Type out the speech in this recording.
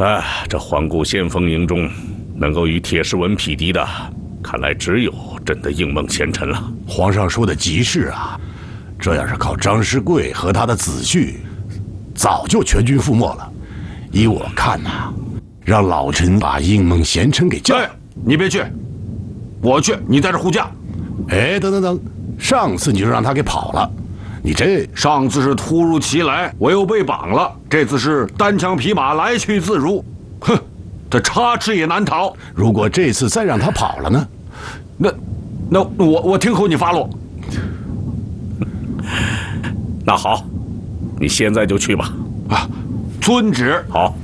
这环顾先锋营中，能够与铁狮文匹敌的，看来只有朕的应梦贤臣了。 皇上说的极是啊，这要是靠张师贵和他的子婿，早就全军覆没了。依我看呐，让老臣把应梦贤臣给叫。 你别去，我去，你在这护驾。 等，上次你就让他给跑了，你这上次是突如其来，我又被绑了，这次是单枪匹马，来去自如。哼，这插翅也难逃。 如果这次再让他跑了呢？ 那我听候你发落。 那好，你现在就去吧。 遵旨。 好。